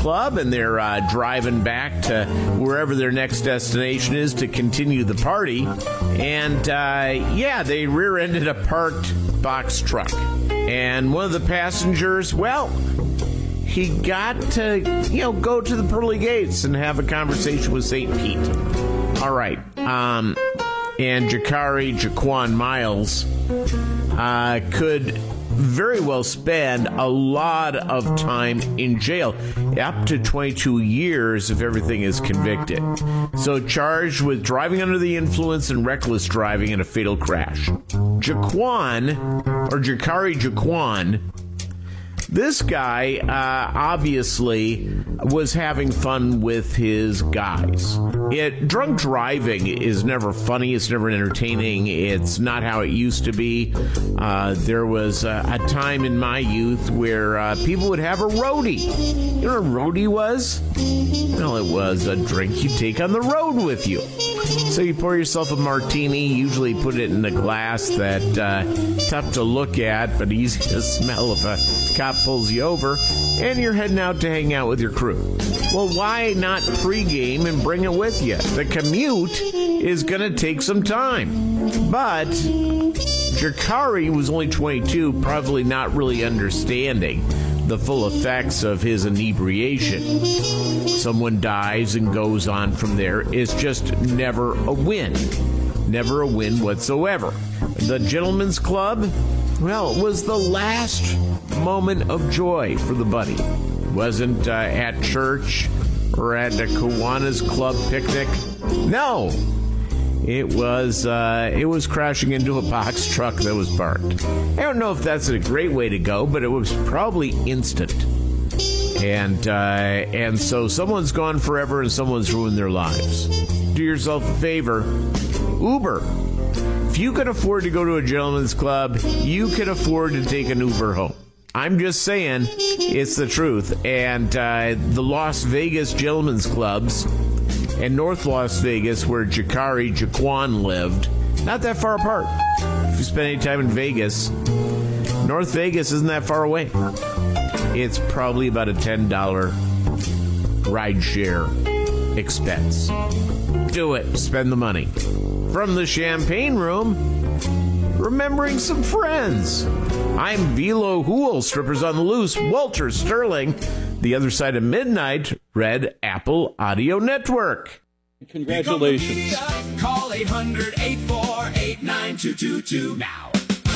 club, and they're driving back to wherever their next destination is to continue the party. And, they rear-ended a parked box truck. And one of the passengers, he got to, go to the pearly gates and have a conversation with St. Pete. All right. And Jaquan Miles could very well spend a lot of time in jail, up to 22 years if everything is convicted. So charged with driving under the influence and reckless driving in a fatal crash. Jakari Jaquan, this guy obviously was having fun with his guys. Drunk driving is never funny. It's never entertaining. It's not how it used to be. There was a time in my youth where people would have a roadie. You know what a roadie was? Well, it was a drink you take on the road with you. So you pour yourself a martini, usually put it in a glass that tough to look at, but easy to smell if a cop pulls you over, and you're heading out to hang out with your crew. Well, why not pregame and bring it with you? The commute is going to take some time. But Jakari was only 22, probably not really understanding the full effects of his inebriation. Someone dies and goes on from there. It's just never a win. Never a win whatsoever. The Gentleman's Club, it was the last moment of joy for the buddy. Wasn't at church or at the Kiwanis Club picnic. No. It was crashing into a box truck that was parked. I don't know if that's a great way to go, but it was probably instant. And so someone's gone forever and someone's ruined their lives. Do yourself a favor. Uber. If you can afford to go to a gentleman's club, you can afford to take an Uber home. I'm just saying, it's the truth. And the Las Vegas gentlemen's clubs and North Las Vegas, where Jakari Jaquan lived, not that far apart. If you spend any time in Vegas, North Vegas isn't that far away. It's probably about a $10 rideshare expense. Do it. Spend the money. From the Champagne Room, remembering some friends. I'm Velo Hool, Strippers on the Loose, Walter Sterling, The Other Side of Midnight, Red Apple Audio Network. Congratulations. Call 800-848-9222 now.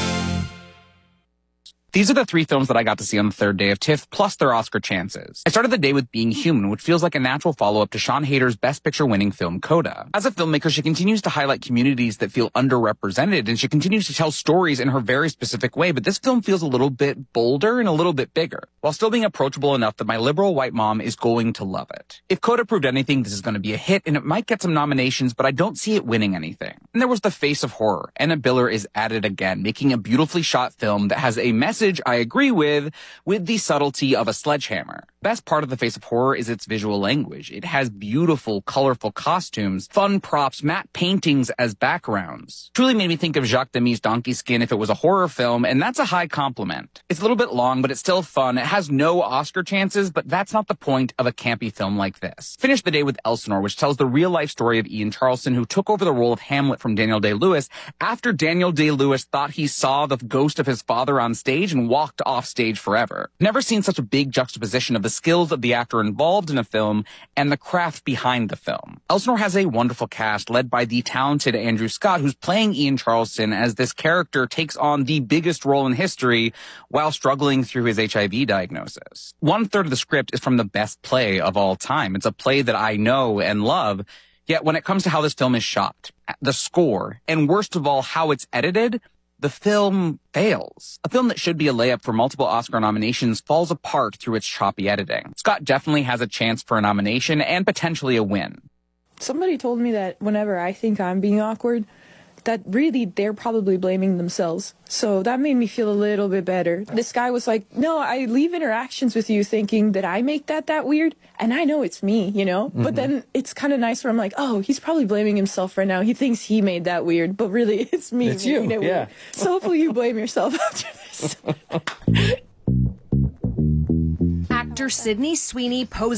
These are the three films that I got to see on the third day of TIFF, plus their Oscar chances. I started the day with Being Human, which feels like a natural follow-up to Sean Hayter's Best Picture-winning film, Coda. As a filmmaker, she continues to highlight communities that feel underrepresented, and she continues to tell stories in her very specific way, but this film feels a little bit bolder and a little bit bigger, while still being approachable enough that my liberal white mom is going to love it. If Coda proved anything, this is going to be a hit, and it might get some nominations, but I don't see it winning anything. And there was The Face of Horror. Anna Biller is at it again, making a beautifully shot film that has a message I agree with the subtlety of a sledgehammer. Best part of The Face of Horror is its visual language. It has beautiful, colorful costumes, fun props, matte paintings as backgrounds. Truly made me think of Jacques Demy's Donkey Skin if it was a horror film, and that's a high compliment. It's a little bit long, but it's still fun. It has no Oscar chances, but that's not the point of a campy film like this. Finished the day with Elsinore, which tells the real-life story of Ian Charleson, who took over the role of Hamlet from Daniel Day-Lewis after Daniel Day-Lewis thought he saw the ghost of his father on stage and walked off stage forever. Never seen such a big juxtaposition of the skills of the actor involved in a film and the craft behind the film. Elsinore has a wonderful cast led by the talented Andrew Scott, who's playing Ian Charleson as this character takes on the biggest role in history while struggling through his HIV diagnosis. 1/3 of the script is from the best play of all time. It's a play that I know and love, yet when it comes to how this film is shot, the score, and worst of all, how it's edited, the film fails. A film that should be a layup for multiple Oscar nominations falls apart through its choppy editing. Scott definitely has a chance for a nomination and potentially a win. Somebody told me that whenever I think I'm being awkward, that really they're probably blaming themselves. So that made me feel a little bit better. This guy was like, no, I leave interactions with you thinking that I make that weird, and I know it's me, you know? Mm-hmm. But then it's kind of nice where I'm like, oh, he's probably blaming himself right now. He thinks he made that weird, but really it's me. It's you, yeah. Weird. So hopefully you blame yourself after this. Actor Sydney Sweeney posed